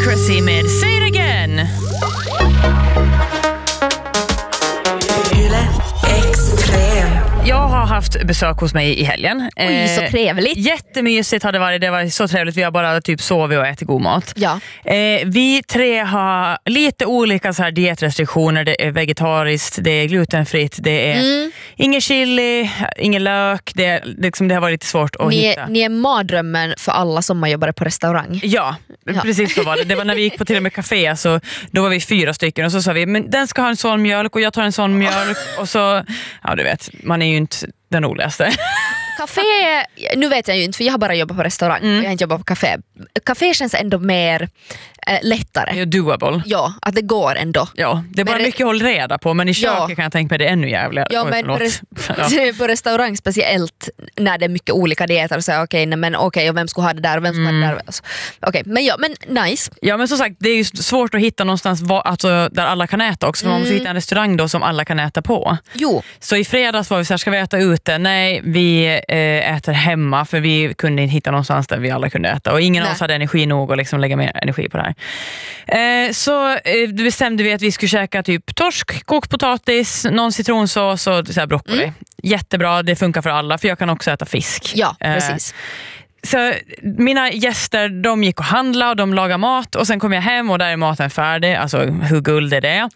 Democracy med Say It Again. Jag har haft besök hos mig i helgen. Oj, så trevligt. Jättemysigt har det varit. Det var så trevligt. Vi har bara typ sovit och ätit god mat. Ja. Vi tre har lite olika så här dietrestriktioner. Det är vegetariskt, det är glutenfritt, det är ingen chili, ingen lök. Det har varit lite svårt att hitta. Ni är mardrömmen för alla som jobbar på restaurang. Ja, precis så var det. Det var när vi gick på till och med café, så då var vi 4 stycken och så sa vi, men den ska ha en sån mjölk och jag tar en sån mjölk och så, ja du vet, man är ju inte den roligaste. Café, nu vet jag ju inte för jag har bara jobbat på restaurang och jag har inte jobbat på café. Café känns ändå mer lättare. Det är doable. Ja, att det går ändå. Ja, det är bara mycket håll reda på, men i köket kan jag tänka mig det är ännu jävligare. Ja, men på restaurang speciellt när det är mycket olika dieter och så okej, och vem ska ha det där och vem ska ha det där. Okej, men nice. Ja, men som sagt, det är ju svårt att hitta någonstans där alla kan äta också, för man måste hitta en restaurang då som alla kan äta på. Jo. Så i fredags var vi så här, ska vi äta ute? Nej, vi äter hemma, för vi kunde inte hitta någonstans där vi alla kunde äta och ingen av oss hade energi nog att liksom lägga mer energi på det här. Så bestämde vi att vi skulle käka typ torsk, kokpotatis, någon citronsås och så här broccoli. Jättebra, det funkar för alla, för jag kan också äta fisk. Ja, precis. Så mina gäster, de gick och handlade och de lagade mat och sen kom jag hem och där är maten färdig. Alltså hur guld är det?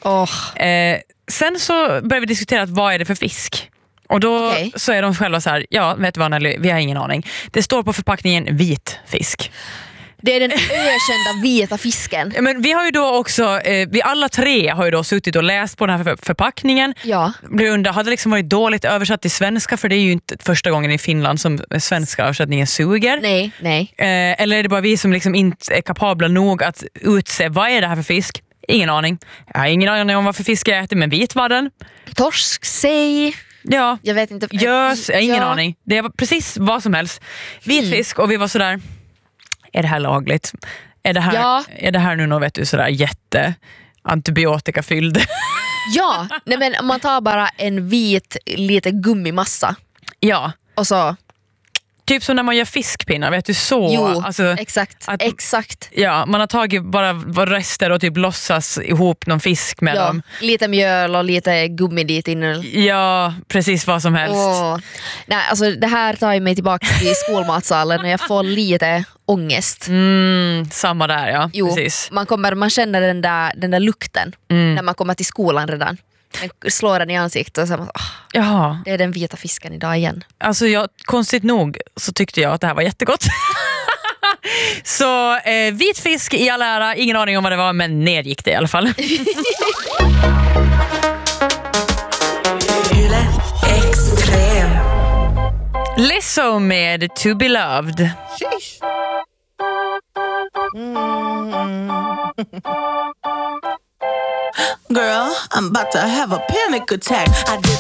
Sen så började vi diskutera vad är det för fisk? Och då så är de själva så här, ja, vet du vad Nelly, vi har ingen aning. Det står på förpackningen vit fisk. Det är den ökända vita fisken. Men vi har ju då också, vi alla tre har ju då suttit och läst på den här förpackningen. Ja. Hade det liksom varit dåligt översatt till svenska, för det är ju inte första gången i Finland som svenska översättningen suger. Nej. Eller är det bara vi som liksom inte är kapabla nog att utse vad är det här för fisk? Ingen aning. Jag har ingen aning om vad för fisk jag äter, men vit var den. Torsk, säg. Ja, jag vet inte. Gös, ingen aning. Det var precis vad som helst. Vit fisk och vi var sådär, är det här lagligt? Är det här nu något, vet du, sådär jätte antibiotikafylld? Ja, nej men man tar bara en vit lite gummimassa. Ja. Och så typ som när man gör fiskpinnar, vet du, så. Jo, alltså, exakt. Ja, man har tagit bara rester och typ lossas ihop någon fisk med dem. Lite mjöl och lite gummi dit inne. Ja, precis vad som helst. Nej, alltså det här tar ju mig tillbaka till skolmatsalen och jag får lite ångest. Samma där, ja. Jo, precis. Man känner den där lukten när man kommer till skolan redan. Den slår den i ansiktet och så det är den vita fisken idag igen. Alltså konstigt nog så tyckte jag att det här var jättegott. Så vit fisk i all ära, ingen aning om vad det var, men nedgick det i alla fall. Lizzo med To Be Loved. Girl, I'm about to have a panic attack. I did